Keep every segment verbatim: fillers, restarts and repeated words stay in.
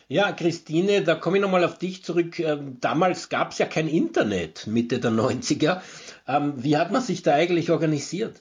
Ja, Christine, da komme ich nochmal auf dich zurück. Ähm, Damals gab es ja kein Internet, Mitte der Neunziger. Ähm, Wie hat man sich da eigentlich organisiert?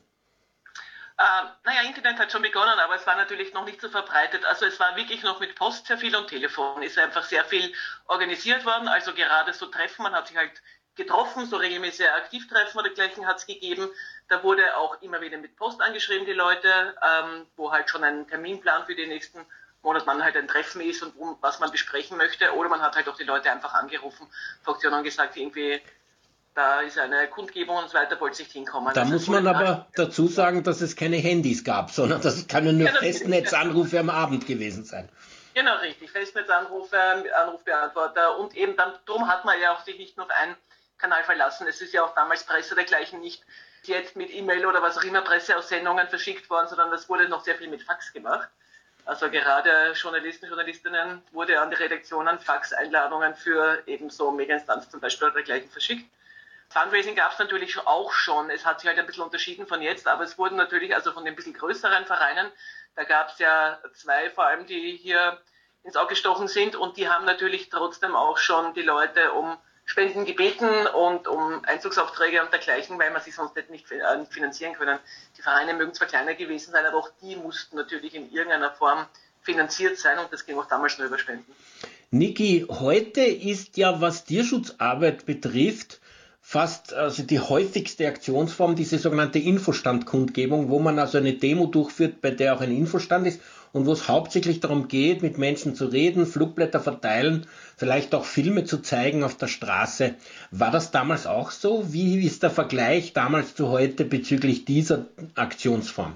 Äh, naja, Internet hat schon begonnen, aber es war natürlich noch nicht so verbreitet. Also es war wirklich noch mit Post sehr viel und Telefon. Ist einfach sehr viel organisiert worden. Also gerade so Treffen, man hat sich halt getroffen, so regelmäßige Aktivtreffen oder dergleichen hat es gegeben. Da wurde auch immer wieder mit Post angeschrieben, die Leute, ähm, wo halt schon ein Terminplan für den nächsten Monat man halt ein Treffen ist und wo, was man besprechen möchte. Oder man hat halt auch die Leute einfach angerufen, Fraktionen und gesagt, irgendwie, da ist eine Kundgebung und so weiter, wollte nicht hinkommen. Da Also es muss wurde man da, aber dazu sagen, dass es keine Handys gab, sondern das können nur ja, natürlich, Festnetzanrufe am Abend gewesen sein. genau, richtig. Festnetzanrufe, Anrufbeantworter und eben dann, darum hat man ja auch sich nicht nur auf einen Kanal verlassen. Es ist ja auch damals Presse dergleichen nicht jetzt mit E-Mail oder was auch immer Presseaussendungen verschickt worden, sondern das wurde noch sehr viel mit Fax gemacht. Also gerade Journalisten, Journalistinnen wurde an die Redaktionen Fax-Einladungen für eben so Medieninstanzen zum Beispiel oder dergleichen verschickt. Fundraising gab es natürlich auch schon. Es hat sich halt ein bisschen unterschieden von jetzt, aber es wurden natürlich also von den bisschen größeren Vereinen, da gab es ja zwei vor allem, die hier ins Auge gestochen sind und die haben natürlich trotzdem auch schon die Leute um Spenden gebeten und um Einzugsaufträge und dergleichen, weil man sich sonst nicht finanzieren können. Die Vereine mögen zwar kleiner gewesen sein, aber auch die mussten natürlich in irgendeiner Form finanziert sein und das ging auch damals nur über Spenden. Niki, heute ist ja, was Tierschutzarbeit betrifft, fast also die häufigste Aktionsform diese sogenannte Infostandkundgebung, wo man also eine Demo durchführt, bei der auch ein Infostand ist und wo es hauptsächlich darum geht, mit Menschen zu reden, Flugblätter verteilen, vielleicht auch Filme zu zeigen auf der Straße. War das damals auch so? Wie ist der Vergleich damals zu heute bezüglich dieser Aktionsform?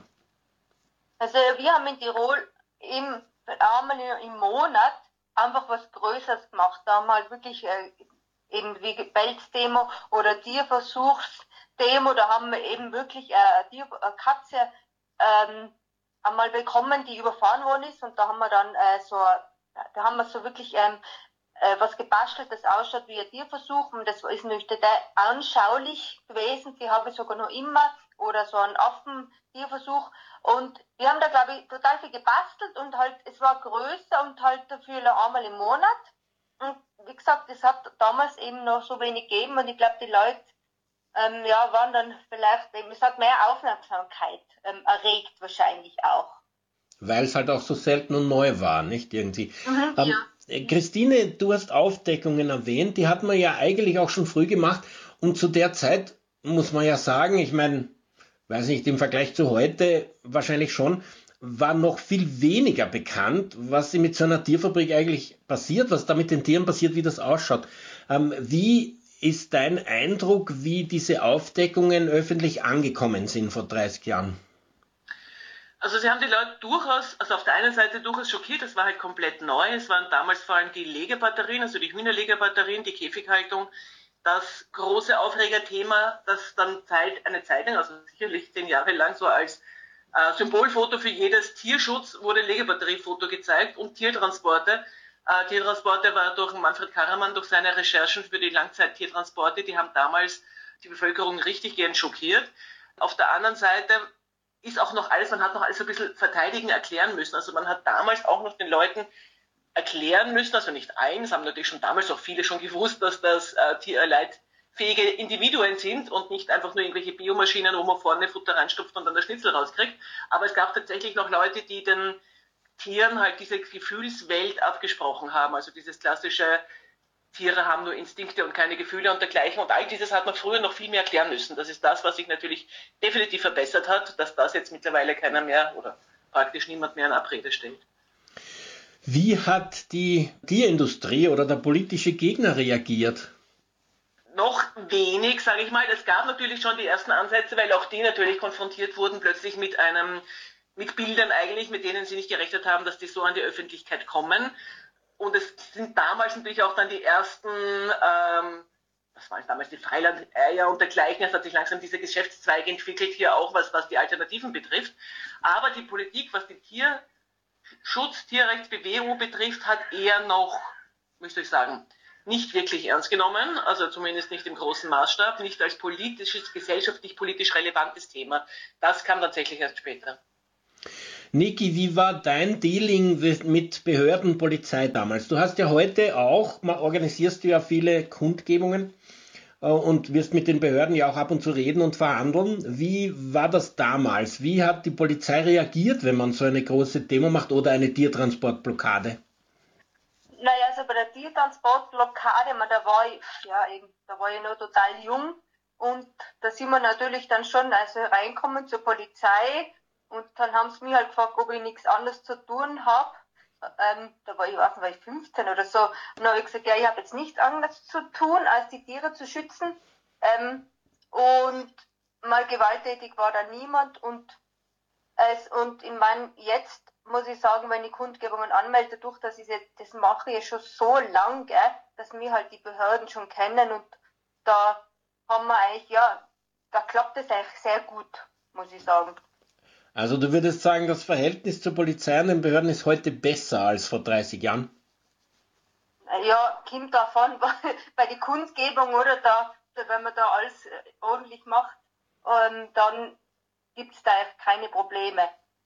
Also wir haben in Tirol eben einmal im Monat einfach was Größeres gemacht. Da haben wir halt wirklich äh, eben wie Pelzdemo oder Tierversuchsdemo, da haben wir eben wirklich eine, Tier, eine Katze ähm, einmal bekommen, die überfahren worden ist und da haben wir dann äh, so, da haben wir so wirklich ähm, äh, was gebastelt, das ausschaut wie ein Tierversuch und das ist natürlich total anschaulich gewesen, die habe ich sogar noch immer oder so ein Affentierversuch und wir haben da glaube ich total viel gebastelt und halt, es war größer und halt dafür einmal im Monat und wie gesagt, es hat damals eben noch so wenig gegeben und ich glaube die Leute ähm, ja, waren dann vielleicht eben, es hat mehr Aufmerksamkeit ähm, erregt wahrscheinlich auch. Weil es halt auch so selten und neu war, nicht irgendwie. Mhm, Ähm, ja. äh, Christine, du hast Aufdeckungen erwähnt, die hat man ja eigentlich auch schon früh gemacht und zu der Zeit muss man ja sagen, ich meine, weiß nicht, im Vergleich zu heute wahrscheinlich schon, war noch viel weniger bekannt, was mit so einer Tierfabrik eigentlich passiert, was da mit den Tieren passiert, wie das ausschaut. Ähm, wie ist dein Eindruck, wie diese Aufdeckungen öffentlich angekommen sind vor dreißig Jahren? Also sie haben die Leute durchaus, also auf der einen Seite durchaus schockiert, das war halt komplett neu. Es waren damals vor allem die Legebatterien, also die Hühnerlegebatterien, die Käfighaltung, das große Aufregerthema, das dann Zeit, eine Zeit lang, also sicherlich zehn Jahre lang so als äh, Symbolfoto für jedes Tierschutz wurde Legebatteriefoto gezeigt und Tiertransporte. Äh, Tiertransporte war durch Manfred Karaman, durch seine Recherchen für die Langzeit-Tiertransporte, die haben damals die Bevölkerung richtig gern schockiert. Auf der anderen Seite ist auch noch alles, man hat noch alles ein bisschen verteidigen, erklären müssen. Also man hat damals auch noch den Leuten erklären müssen, also nicht allen, es haben natürlich schon damals auch viele schon gewusst, dass das äh, tierleidfähige Individuen sind und nicht einfach nur irgendwelche Biomaschinen, wo man vorne Futter reinstopft und dann der Schnitzel rauskriegt. Aber es gab tatsächlich noch Leute, die den Tieren halt diese Gefühlswelt abgesprochen haben, also dieses klassische Tiere haben nur Instinkte und keine Gefühle und dergleichen. Und all dieses hat man früher noch viel mehr erklären müssen. Das ist das, was sich natürlich definitiv verbessert hat, dass das jetzt mittlerweile keiner mehr oder praktisch niemand mehr in Abrede stellt. Wie hat die Tierindustrie oder der politische Gegner reagiert? Noch wenig, sage ich mal. Es gab natürlich schon die ersten Ansätze, weil auch die natürlich konfrontiert wurden plötzlich mit einem, mit Bildern eigentlich, mit denen sie nicht gerechnet haben, dass die so an die Öffentlichkeit kommen. Und es sind damals natürlich auch dann die ersten, ähm, was waren damals, die Freilandeier und dergleichen. Es hat sich langsam dieser Geschäftszweig entwickelt, hier auch was, was die Alternativen betrifft. Aber die Politik, was die Tierschutz, Tierrechtsbewegung betrifft, hat eher noch, müsste ich sagen, nicht wirklich ernst genommen, also zumindest nicht im großen Maßstab, nicht als politisches, gesellschaftlich politisch relevantes Thema. Das kam tatsächlich erst später. Niki, wie war dein Dealing mit Behörden, Polizei damals? Du hast ja heute auch, organisierst du ja viele Kundgebungen äh, und wirst mit den Behörden ja auch ab und zu reden und verhandeln. Wie war das damals? Wie hat die Polizei reagiert, wenn man so eine große Demo macht oder eine Tiertransportblockade? Naja, also bei der Tiertransportblockade, da war ich, ja eben, da war ich noch total jung und da sind wir natürlich dann schon also reinkommen zur Polizei und dann haben sie mich halt gefragt, ob ich nichts anderes zu tun habe. Ähm, da war ich, weiß nicht, war ich fünfzehn oder so. Und dann habe ich gesagt, ja, ich habe jetzt nichts anderes zu tun, als die Tiere zu schützen. Ähm, und mal gewalttätig war da niemand und es, und ich meine, jetzt muss ich sagen, wenn ich Kundgebungen anmelde, durch dass ich jetzt, das mache ich schon so lang, gell, dass mir halt die Behörden schon kennen und da haben wir eigentlich, ja, da klappt es eigentlich sehr gut, muss ich sagen. Also du würdest sagen, das Verhältnis zur Polizei und den Behörden ist heute besser als vor dreißig Jahren? Ja, kommt davon, bei der Kundgebung, oder, da, wenn man da alles ordentlich macht, ähm, dann gibt es da echt keine Probleme.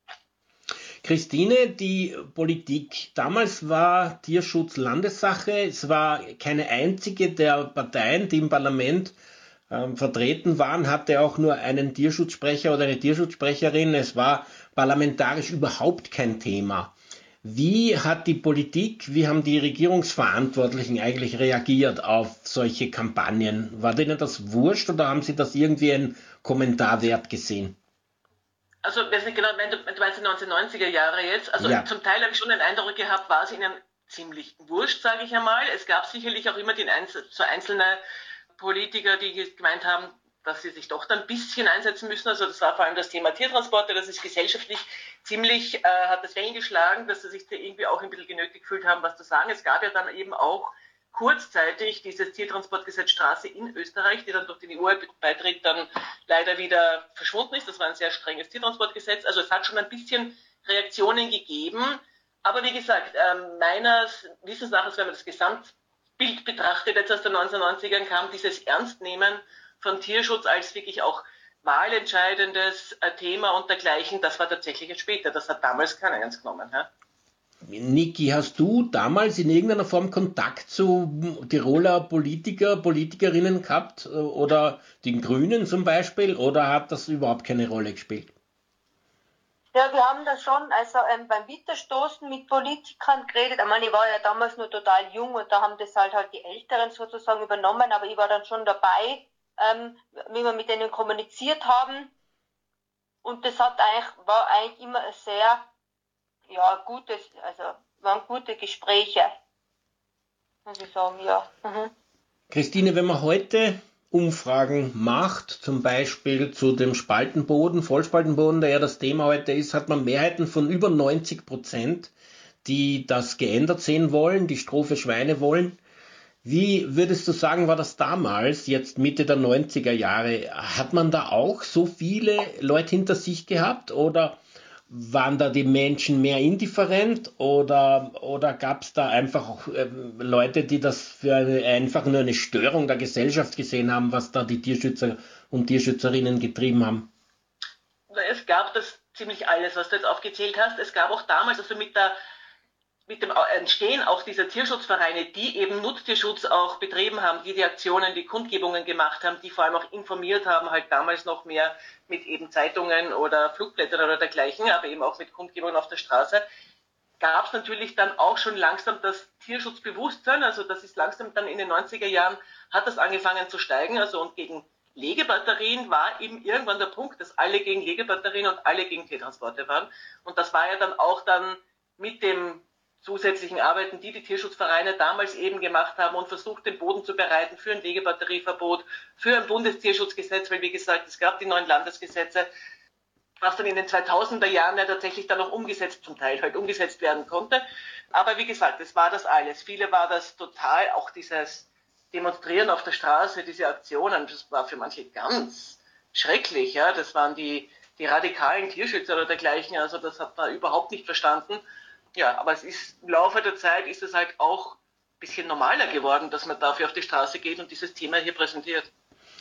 Christine, die Politik, damals war Tierschutz Landessache, es war keine einzige der Parteien, die im Parlament ähm, vertreten waren, hatte auch nur einen Tierschutzsprecher oder eine Tierschutzsprecherin, es war parlamentarisch überhaupt kein Thema. Wie hat die Politik, wie haben die Regierungsverantwortlichen eigentlich reagiert auf solche Kampagnen? War denen das wurscht oder haben sie das irgendwie einen Kommentar wert gesehen? Also, weiß nicht genau, du meinst die neunzehnhundertneunziger Jahre jetzt. Also, ja. Zum Teil habe ich schon den Eindruck gehabt, war es ihnen ziemlich wurscht, sage ich einmal. Es gab sicherlich auch immer die Einzel- so einzelne Politiker, die gemeint haben, dass sie sich doch dann ein bisschen einsetzen müssen. Also, das war vor allem das Thema Tiertransporte. Das ist gesellschaftlich ziemlich, äh, hat das Wellen geschlagen, dass sie sich da irgendwie auch ein bisschen genötigt gefühlt haben, was zu sagen. Es gab ja dann eben auch kurzzeitig dieses Tiertransportgesetz Straße in Österreich, die dann durch den E U-Beitritt dann leider wieder verschwunden ist. Das war ein sehr strenges Tiertransportgesetz. Also es hat schon ein bisschen Reaktionen gegeben. Aber wie gesagt, äh, meines Wissens nach, wenn man das Gesamtbild betrachtet, jetzt aus den neunzehnhundertneunzigern kam dieses Ernstnehmen von Tierschutz als wirklich auch wahlentscheidendes äh, Thema und dergleichen. Das war tatsächlich jetzt später. Das hat damals keiner ernst genommen. Ja? Niki, hast du damals in irgendeiner Form Kontakt zu Tiroler Politiker, Politikerinnen gehabt oder den Grünen zum Beispiel oder hat das überhaupt keine Rolle gespielt? Ja, wir haben da schon also ähm, beim Witterstoßen mit Politikern geredet. Ich meine, ich war ja damals nur total jung und da haben das halt halt die Älteren sozusagen übernommen, aber ich war dann schon dabei, ähm, wie wir mit denen kommuniziert haben und das hat eigentlich, war eigentlich immer ein sehr ja, gutes, also waren gute Gespräche, muss ich sagen, ja. Mhm. Christine, wenn man heute Umfragen macht, zum Beispiel zu dem Spaltenboden, Vollspaltenboden, der ja das Thema heute ist, hat man Mehrheiten von über neunzig Prozent, die das geändert sehen wollen, die Stroh für Schweine wollen. Wie würdest du sagen, war das damals, jetzt Mitte der neunziger Jahre? Hat man da auch so viele Leute hinter sich gehabt oder waren da die Menschen mehr indifferent oder, oder gab es da einfach auch ähm, Leute, die das für eine, einfach nur eine Störung der Gesellschaft gesehen haben, was da die Tierschützer und Tierschützerinnen getrieben haben? Es gab das ziemlich alles, was du jetzt aufgezählt hast. Es gab auch damals, also mit der mit dem Entstehen auch dieser Tierschutzvereine, die eben Nutztierschutz auch betrieben haben, die die Aktionen, die Kundgebungen gemacht haben, die vor allem auch informiert haben, halt damals noch mehr mit eben Zeitungen oder Flugblättern oder dergleichen, aber eben auch mit Kundgebungen auf der Straße, gab es natürlich dann auch schon langsam das Tierschutzbewusstsein, also das ist langsam dann in den neunziger Jahren, hat das angefangen zu steigen, also und gegen Legebatterien war eben irgendwann der Punkt, dass alle gegen Legebatterien und alle gegen Tiertransporte waren und das war ja dann auch dann mit dem zusätzlichen Arbeiten, die die Tierschutzvereine damals eben gemacht haben und versucht, den Boden zu bereiten für ein Legebatterieverbot, für ein Bundestierschutzgesetz, weil wie gesagt, es gab die neuen Landesgesetze, was dann in den zweitausender Jahren ja tatsächlich dann auch umgesetzt, zum Teil halt umgesetzt werden konnte. Aber wie gesagt, es war das alles. Viele war das total, auch dieses Demonstrieren auf der Straße, diese Aktionen, das war für manche ganz schrecklich. Ja, das waren die, die radikalen Tierschützer oder dergleichen, also das hat man überhaupt nicht verstanden. Ja, aber es ist im Laufe der Zeit ist es halt auch ein bisschen normaler geworden, dass man dafür auf die Straße geht und dieses Thema hier präsentiert.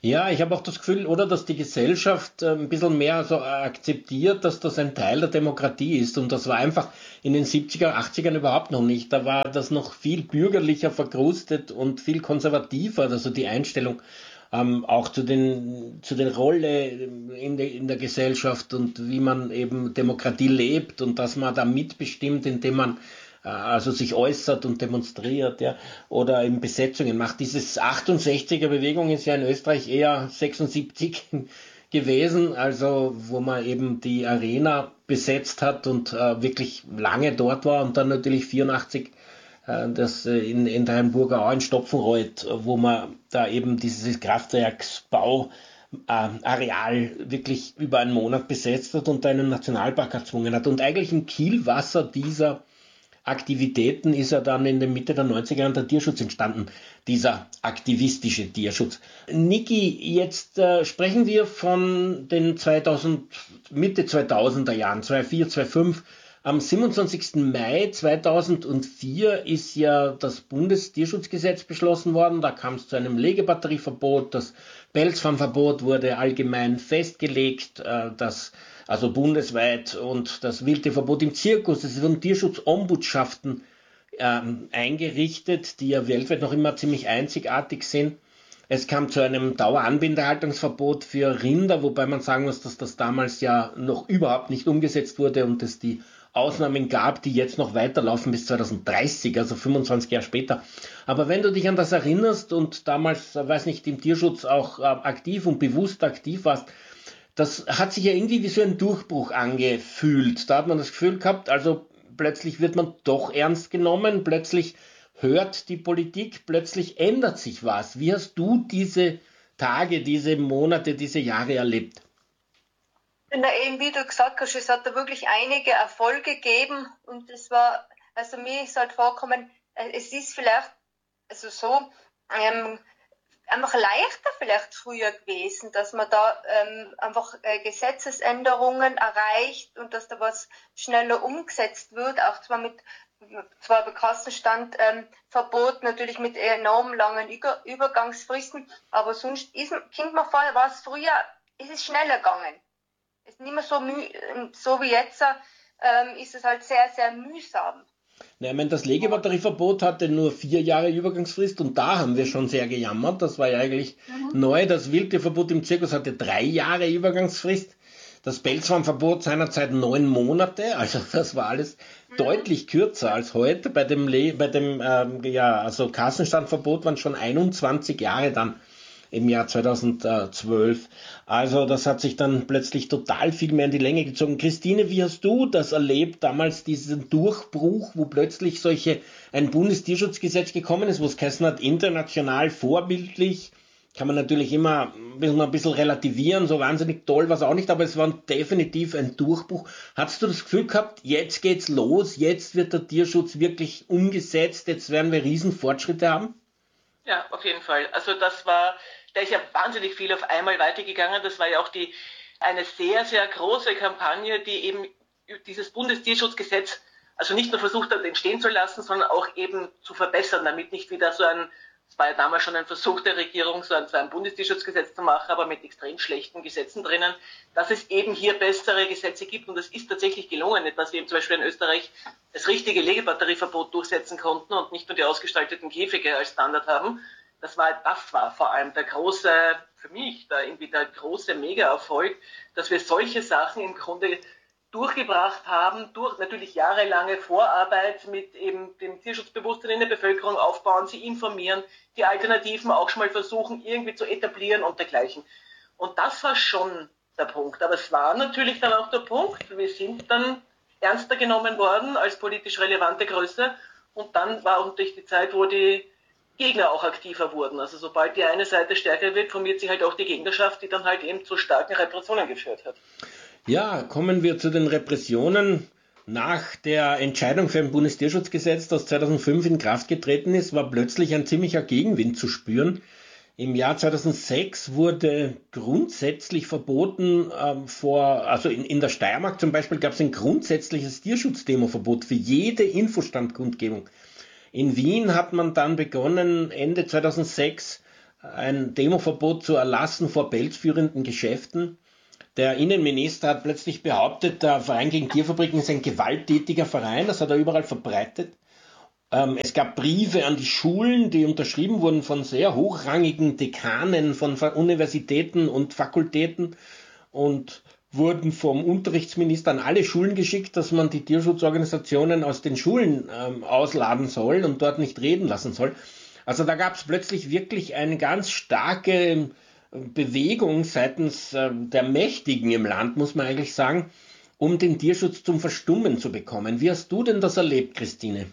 Ja, ich habe auch das Gefühl, oder, dass die Gesellschaft äh, ein bisschen mehr so akzeptiert, dass das ein Teil der Demokratie ist. Und das war einfach in den siebziger, achtzigern überhaupt noch nicht. Da war das noch viel bürgerlicher verkrustet und viel konservativer, also die Einstellung ähm, auch zu den, zu der Rolle in, de, in der Gesellschaft und wie man eben Demokratie lebt und dass man da mitbestimmt, indem man also sich äußert und demonstriert, ja, oder eben Besetzungen macht. Dieses achtundsechziger Bewegung ist ja in Österreich eher sechsundsiebzig gewesen, also wo man eben die Arena besetzt hat und äh, wirklich lange dort war und dann natürlich vierundachtzig äh, das äh, in, in der Hamburger Au in Stopfenreuth, wo man da eben dieses Kraftwerksbau äh, Areal wirklich über einen Monat besetzt hat und einen Nationalpark erzwungen hat. Und eigentlich im Kielwasser dieser Aktivitäten ist ja dann in der Mitte der neunziger Jahre der Tierschutz entstanden, dieser aktivistische Tierschutz. Niki, jetzt äh, sprechen wir von den zweitausend, Mitte zweitausender Jahren, zweitausendvier, zweitausendfünf. Am siebenundzwanzigsten Mai zweitausendvier ist ja das Bundestierschutzgesetz beschlossen worden. Da kam es zu einem Legebatterieverbot, das Pelzfangverbot wurde allgemein festgelegt, äh, das also bundesweit, und das Wildtierverbot im Zirkus. Es wurden Tierschutzombudsschaften ähm, eingerichtet, die ja weltweit noch immer ziemlich einzigartig sind. Es kam zu einem Daueranbindehaltungsverbot für Rinder, wobei man sagen muss, dass das damals ja noch überhaupt nicht umgesetzt wurde und es die Ausnahmen gab, die jetzt noch weiterlaufen bis zweitausenddreißig, also fünfundzwanzig Jahre später. Aber wenn du dich an das erinnerst und damals, weiß nicht, im Tierschutz auch äh, aktiv und bewusst aktiv warst, das hat sich ja irgendwie wie so ein Durchbruch angefühlt. Da hat man das Gefühl gehabt, also plötzlich wird man doch ernst genommen, plötzlich hört die Politik, plötzlich ändert sich was. Wie hast du diese Tage, diese Monate, diese Jahre erlebt? Na, eben wie du gesagt hast, es hat da wirklich einige Erfolge gegeben und es war, also mir ist halt vorgekommen, es ist vielleicht also so, ähm, einfach leichter vielleicht früher gewesen, dass man da ähm, einfach äh, Gesetzesänderungen erreicht und dass da was schneller umgesetzt wird, auch zwar mit zwar bei Kassenstand ähm, Verbot, natürlich mit enorm langen Über- Übergangsfristen, aber sonst ist, kommt mir vor, war es früher, ist es schneller gegangen. Es ist nicht mehr so, müh, so wie jetzt, ähm, ist es halt sehr, sehr mühsam. Na, ich meine, das Legebatterieverbot hatte nur vier Jahre Übergangsfrist und da haben wir schon sehr gejammert. Das war ja eigentlich mhm. neu. Das Wildtierverbot im Zirkus hatte drei Jahre Übergangsfrist. Das Pelzfangverbot seinerzeit neun Monate. Also das war alles mhm. deutlich kürzer als heute. Bei dem, Le- bei dem ähm, ja, also Kassenstandverbot waren schon einundzwanzig Jahre dann im Jahr zweitausendzwölf. Also das hat sich dann plötzlich total viel mehr in die Länge gezogen. Christine, wie hast du das erlebt, damals diesen Durchbruch, wo plötzlich solche ein Bundestierschutzgesetz gekommen ist, wo es geheißen hat, international vorbildlich, kann man natürlich immer ein bisschen relativieren, so wahnsinnig toll war es auch nicht, aber es war definitiv ein Durchbruch. Hattest du das Gefühl gehabt, jetzt geht's los, jetzt wird der Tierschutz wirklich umgesetzt, jetzt werden wir Riesenfortschritte haben? Ja, auf jeden Fall. Also das war, da ist ja wahnsinnig viel auf einmal weitergegangen. Das war ja auch die eine sehr, sehr große Kampagne, die eben dieses Bundestierschutzgesetz also nicht nur versucht hat, entstehen zu lassen, sondern auch eben zu verbessern, damit nicht wieder so ein, es war ja damals schon ein Versuch der Regierung, so ein, so ein Bundestierschutzgesetz zu machen, aber mit extrem schlechten Gesetzen drinnen, dass es eben hier bessere Gesetze gibt. Und es ist tatsächlich gelungen, dass wir eben zum Beispiel in Österreich das richtige Legebatterieverbot durchsetzen konnten und nicht nur die ausgestalteten Käfige als Standard haben. Das war, das war vor allem der große, für mich, der irgendwie der große Mega-Erfolg, dass wir solche Sachen im Grunde durchgebracht haben, durch natürlich jahrelange Vorarbeit mit eben dem Tierschutzbewusstsein in der Bevölkerung aufbauen, sie informieren, die Alternativen auch schon mal versuchen irgendwie zu etablieren und dergleichen. Und das war schon der Punkt. Aber es war natürlich dann auch der Punkt, wir sind dann ernster genommen worden als politisch relevante Größe und dann war auch natürlich die Zeit, wo die Gegner auch aktiver wurden. Also sobald die eine Seite stärker wird, formiert sich halt auch die Gegnerschaft, die dann halt eben zu starken Repressionen geführt hat. Ja, kommen wir zu den Repressionen. Nach der Entscheidung für ein Bundestierschutzgesetz, das zweitausendfünf in Kraft getreten ist, war plötzlich ein ziemlicher Gegenwind zu spüren. Im Jahr zweitausendsechs wurde grundsätzlich verboten, ähm, vor, also in, in der Steiermark zum Beispiel gab es ein grundsätzliches Tierschutzdemoverbot für jede Infostandkundgebung. In Wien hat man dann begonnen, Ende zweitausendsechs, ein Demoverbot zu erlassen vor pelzführenden Geschäften. Der Innenminister hat plötzlich behauptet, der Verein gegen Tierfabriken ist ein gewalttätiger Verein, das hat er überall verbreitet. Ähm, es gab Briefe an die Schulen, die unterschrieben wurden von sehr hochrangigen Dekanen von Universitäten und Fakultäten und wurden vom Unterrichtsminister an alle Schulen geschickt, dass man die Tierschutzorganisationen aus den Schulen ähm, ausladen soll und dort nicht reden lassen soll. Also da gab es plötzlich wirklich eine ganz starke Bewegung seitens äh, der Mächtigen im Land, muss man eigentlich sagen, um den Tierschutz zum Verstummen zu bekommen. Wie hast du denn das erlebt, Christine?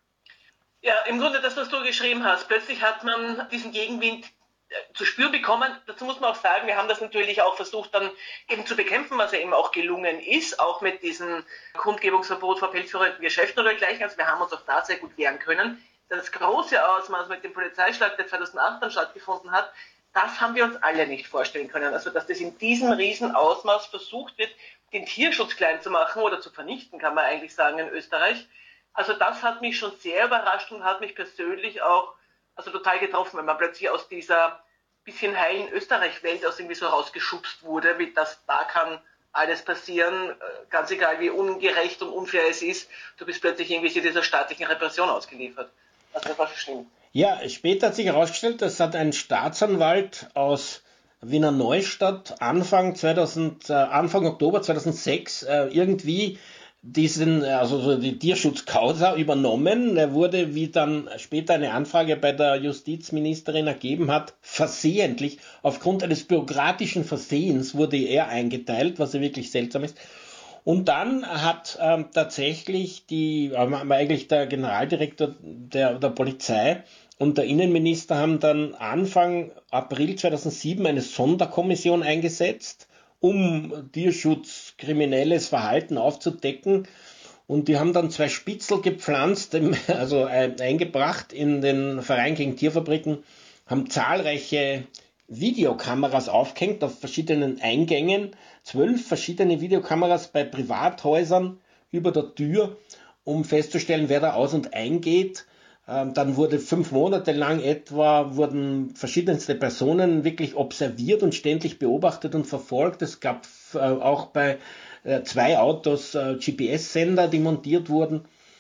Ja, im Grunde das, was du geschrieben hast. Plötzlich hat man diesen Gegenwind zu spüren bekommen. Dazu muss man auch sagen, wir haben das natürlich auch versucht dann eben zu bekämpfen, was ja eben auch gelungen ist, auch mit diesem Kundgebungsverbot vor pelzführenden Geschäften oder dergleichen. Also wir haben uns auch da sehr gut wehren können. Das große Ausmaß mit dem Polizeischlag, der zweitausendacht dann stattgefunden hat, das haben wir uns alle nicht vorstellen können. Also dass das in diesem Riesenausmaß versucht wird, den Tierschutz klein zu machen oder zu vernichten, kann man eigentlich sagen in Österreich. Also das hat mich schon sehr überrascht und hat mich persönlich auch also total getroffen, wenn man plötzlich aus dieser bisschen heilen Österreich-Welt aus irgendwie so rausgeschubst wurde, wie das, da kann alles passieren, ganz egal wie ungerecht und unfair es ist, du bist plötzlich irgendwie dieser staatlichen Repression ausgeliefert. Also das war schon schlimm. Ja, später hat sich herausgestellt, das hat ein Staatsanwalt aus Wiener Neustadt Anfang zweitausend, äh, Anfang Oktober zweitausendsechs äh, irgendwie diesen, also die Tierschutzcausa übernommen. Er wurde, wie dann später eine Anfrage bei der Justizministerin ergeben hat, versehentlich, aufgrund eines bürokratischen Versehens wurde er eingeteilt, was ja wirklich seltsam ist. Und dann hat ähm, tatsächlich die, äh, eigentlich der Generaldirektor der, der Polizei und der Innenminister haben dann Anfang April zweitausendsieben eine Sonderkommission eingesetzt, um Tierschutz, kriminelles Verhalten aufzudecken. Und die haben dann zwei Spitzel gepflanzt, also eingebracht in den Verein gegen Tierfabriken, haben zahlreiche Videokameras aufgehängt auf verschiedenen Eingängen, zwölf verschiedene Videokameras bei Privathäusern über der Tür, um festzustellen, wer da aus- und eingeht. Dann wurde fünf Monate lang etwa, wurden verschiedenste Personen wirklich observiert und ständig beobachtet und verfolgt. Es gab äh, auch bei äh, zwei Autos äh, G P S-Sender, die montiert wurden.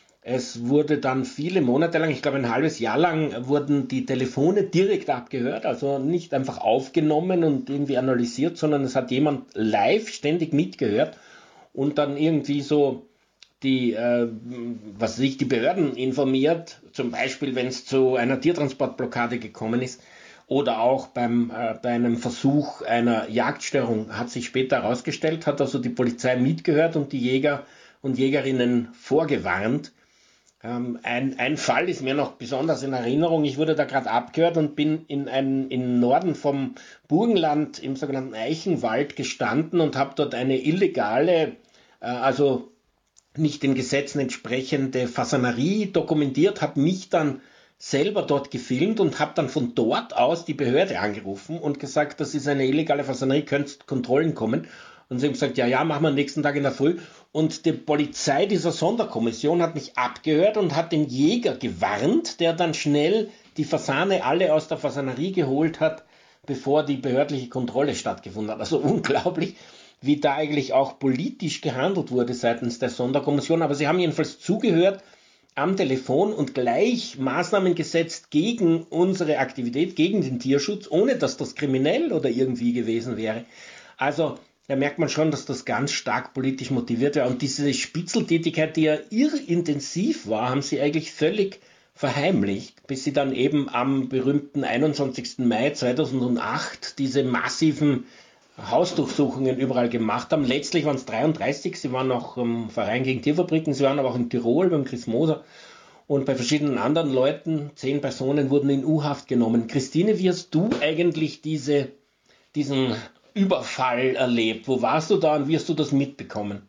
Es wurde dann viele Monate lang, ich glaube ein halbes Jahr lang, wurden die Telefone direkt abgehört, also nicht einfach aufgenommen und irgendwie analysiert, sondern es hat jemand live ständig mitgehört und dann irgendwie so die, äh, was sich die Behörden informiert, zum Beispiel wenn es zu einer Tiertransportblockade gekommen ist oder auch beim, äh, bei einem Versuch einer Jagdstörung, hat sich später herausgestellt, hat also die Polizei mitgehört und die Jäger und Jägerinnen vorgewarnt. Ähm, ein, ein Fall ist mir noch besonders in Erinnerung, ich wurde da gerade abgehört und bin in einem, im Norden vom Burgenland im sogenannten Eichenwald gestanden und habe dort eine illegale, äh, also nicht den Gesetzen entsprechende Fasanerie dokumentiert, habe mich dann selber dort gefilmt und habe dann von dort aus die Behörde angerufen und gesagt, das ist eine illegale Fasanerie, könnt Kontrollen kommen. Und sie haben gesagt, ja, ja, machen wir am nächsten Tag in der Früh. Und die Polizei dieser Sonderkommission hat mich abgehört und hat den Jäger gewarnt, der dann schnell die Fasane alle aus der Fasanerie geholt hat, bevor die behördliche Kontrolle stattgefunden hat. Also unglaublich, wie da eigentlich auch politisch gehandelt wurde seitens der Sonderkommission. Aber sie haben jedenfalls zugehört am Telefon und gleich Maßnahmen gesetzt gegen unsere Aktivität, gegen den Tierschutz, ohne dass das kriminell oder irgendwie gewesen wäre. Also da merkt man schon, dass das ganz stark politisch motiviert war. Und diese Spitzeltätigkeit, die ja irrintensiv war, haben sie eigentlich völlig verheimlicht, bis sie dann eben am berühmten einundzwanzigsten Mai zweitausendacht diese massiven Hausdurchsuchungen überall gemacht haben. Letztlich waren es dreiunddreißig, sie waren auch im Verein gegen Tierfabriken, sie waren aber auch in Tirol beim Chris Moser und bei verschiedenen anderen Leuten. Zehn Personen wurden in U-Haft genommen. Christine, wie hast du eigentlich diese, diesen Überfall erlebt? Wo warst du da und wie hast du das mitbekommen?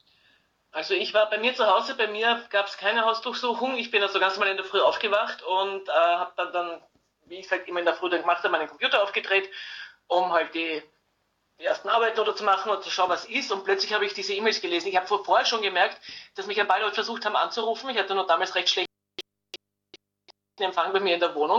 Also ich war bei mir zu Hause, bei mir gab es keine Hausdurchsuchung. Ich bin also ganz normal in der Früh aufgewacht und äh, habe dann, dann, wie ich halt immer in der Früh dann gemacht habe, meinen Computer aufgedreht, um halt die die ersten Arbeiten oder zu machen oder zu schauen, was ist. Und plötzlich habe ich diese E-Mails gelesen. Ich habe vorher schon gemerkt, dass mich ein paar Leute versucht haben anzurufen. Ich hatte nur damals recht schlechten Empfang bei mir in der Wohnung.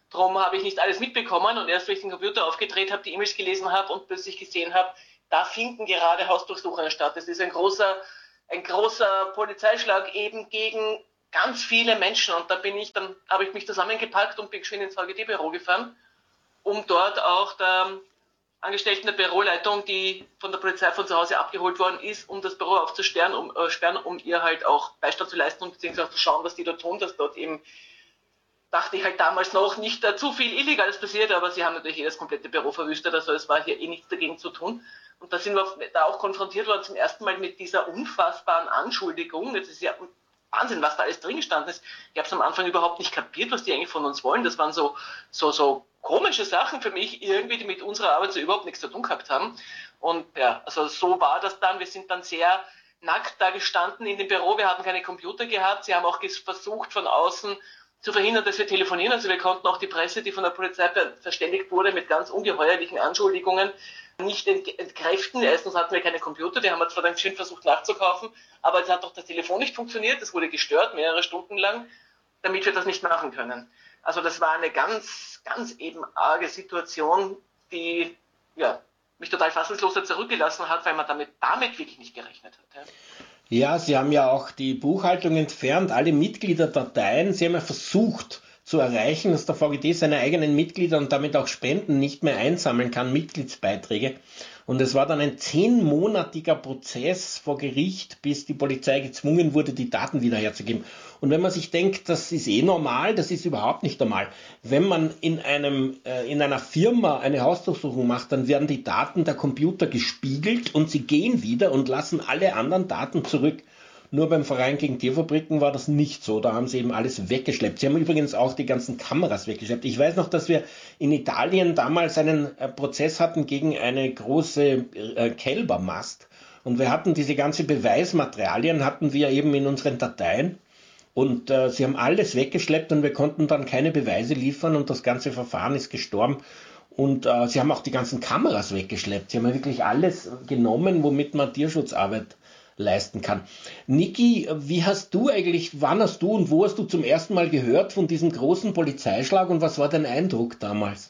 Darum habe ich nicht alles mitbekommen und erst, wenn ich den Computer aufgedreht habe, die E-Mails gelesen habe und plötzlich gesehen habe, da finden gerade Hausdurchsuchungen statt. Das ist ein großer, ein großer Polizeischlag eben gegen ganz viele Menschen und da bin ich, dann habe ich mich zusammengepackt und bin geschwind ins V G T-Büro gefahren, um dort auch der Angestellten der Büroleitung, die von der Polizei von zu Hause abgeholt worden ist, um das Büro aufzusperren, um, äh, sperren, um ihr halt auch Beistand zu leisten und beziehungsweise auch zu schauen, was die dort tun, dass dort eben, dachte ich halt damals noch, nicht äh, zu viel Illegales passiert, aber sie haben natürlich das komplette Büro verwüstet, also es war hier eh nichts dagegen zu tun. Und da sind wir da auch konfrontiert worden zum ersten Mal mit dieser unfassbaren Anschuldigung. Das ist ja Wahnsinn, was da alles drin gestanden ist. Ich habe es am Anfang überhaupt nicht kapiert, was die eigentlich von uns wollen. Das waren so, so, so komische Sachen für mich irgendwie, die mit unserer Arbeit so überhaupt nichts zu tun gehabt haben. Und ja, also so war das dann. Wir sind dann sehr nackt da gestanden in dem Büro. Wir hatten keine Computer gehabt. Sie haben auch versucht, von außen zu verhindern, dass wir telefonieren. Also wir konnten auch die Presse, die von der Polizei verständigt wurde, mit ganz ungeheuerlichen Anschuldigungen nicht entkräften. Erstens hatten wir keine Computer, die haben wir zwar dann schön versucht nachzukaufen, aber es hat doch das Telefon nicht funktioniert, es wurde gestört, mehrere Stunden lang, damit wir das nicht machen können. Also das war eine ganz, ganz eben arge Situation, die ja, mich total fassungslos zurückgelassen hat, weil man damit, damit wirklich nicht gerechnet hat. Ja. Ja, Sie haben ja auch die Buchhaltung entfernt, alle Mitgliederdateien. Sie haben ja versucht zu erreichen, dass der V G T seine eigenen Mitglieder und damit auch Spenden nicht mehr einsammeln kann, Mitgliedsbeiträge. Und es war dann ein zehnmonatiger Prozess vor Gericht, bis die Polizei gezwungen wurde, die Daten wieder herzugeben. Und wenn man sich denkt, das ist eh normal, das ist überhaupt nicht normal. Wenn man in einem äh, in einer Firma eine Hausdurchsuchung macht, dann werden die Daten der Computer gespiegelt und sie gehen wieder und lassen alle anderen Daten zurück. Nur beim Verein gegen Tierfabriken war das nicht so. Da haben sie eben alles weggeschleppt. Sie haben übrigens auch die ganzen Kameras weggeschleppt. Ich weiß noch, dass wir in Italien damals einen äh, Prozess hatten gegen eine große äh, Kälbermast. Und wir hatten diese ganze Beweismaterialien, hatten wir eben in unseren Dateien. Und äh, sie haben alles weggeschleppt und wir konnten dann keine Beweise liefern und das ganze Verfahren ist gestorben. Und äh, sie haben auch die ganzen Kameras weggeschleppt. Sie haben ja wirklich alles genommen, womit man Tierschutzarbeit leisten kann. Niki, wie hast du eigentlich, wann hast du und wo hast du zum ersten Mal gehört von diesem großen Polizeischlag und was war dein Eindruck damals?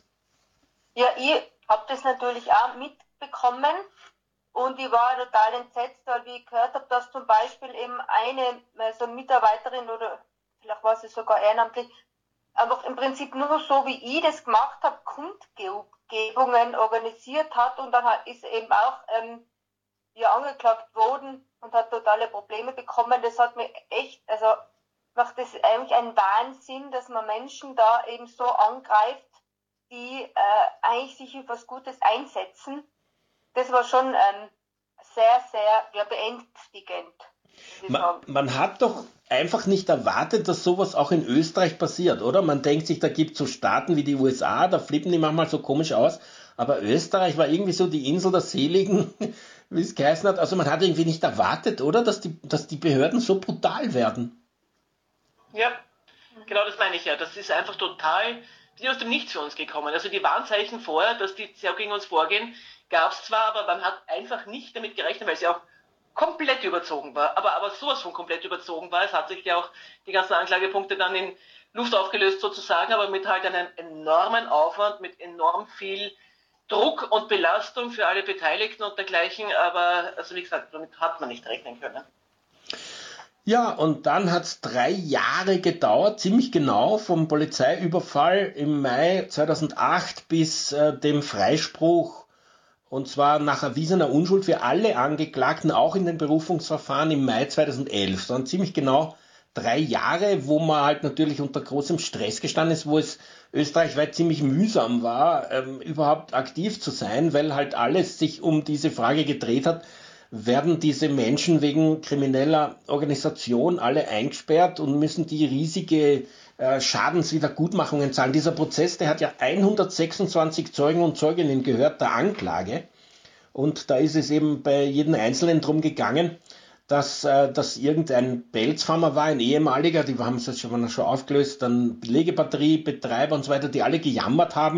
Ja, ich habe das natürlich auch mitbekommen und ich war total entsetzt, wie ich gehört habe, dass zum Beispiel eben eine also Mitarbeiterin oder vielleicht war sie sogar ehrenamtlich, einfach im Prinzip nur so, wie ich das gemacht habe, Kundgebungen organisiert hat und dann ist eben auch ähm, ja, angeklagt worden und hat totale Probleme bekommen. Das hat mir echt, also macht das eigentlich einen Wahnsinn, dass man Menschen da eben so angreift, die äh, eigentlich sich für was Gutes einsetzen. Das war schon ähm, sehr, sehr ja, beängstigend. Man, man hat doch einfach nicht erwartet, dass sowas auch in Österreich passiert, oder? Man denkt sich, da gibt es so Staaten wie die U S A, da flippen die manchmal so komisch aus, aber Österreich war irgendwie so die Insel der Seligen, wie es geheißen hat. Also man hat irgendwie nicht erwartet, oder? Dass die, dass die Behörden so brutal werden. Ja, genau das meine ich ja. Das ist einfach total, die sind aus dem Nichts für uns gekommen. Also die Warnzeichen vorher, dass die sehr gegen uns vorgehen, gab es zwar, aber man hat einfach nicht damit gerechnet, weil sie auch komplett überzogen war. Aber, aber sowas von komplett überzogen war. Es hat sich ja auch die ganzen Anklagepunkte dann in Luft aufgelöst sozusagen, aber mit halt einem enormen Aufwand, mit enorm viel Druck und Belastung für alle Beteiligten und dergleichen, aber also wie gesagt, damit hat man nicht rechnen können. Ja, und dann hat es drei Jahre gedauert, ziemlich genau, vom Polizeiüberfall im Mai zweitausendacht bis äh, dem Freispruch, und zwar nach erwiesener Unschuld für alle Angeklagten, auch in den Berufungsverfahren im Mai zweitausendelf. So ziemlich genau drei Jahre, wo man halt natürlich unter großem Stress gestanden ist, wo es österreichweit ziemlich mühsam war, ähm, überhaupt aktiv zu sein, weil halt alles sich um diese Frage gedreht hat, werden diese Menschen wegen krimineller Organisation alle eingesperrt und müssen die riesige äh, Schadenswiedergutmachungen zahlen. Dieser Prozess, der hat ja hundertsechsundzwanzig Zeugen und Zeuginnen gehört, der Anklage. Und da ist es eben bei jedem Einzelnen drum gegangen, dass äh, das irgendein Pelzfarmer war, ein ehemaliger, die haben es schon, schon aufgelöst, dann Legebatteriebetreiber und so weiter, die alle gejammert haben,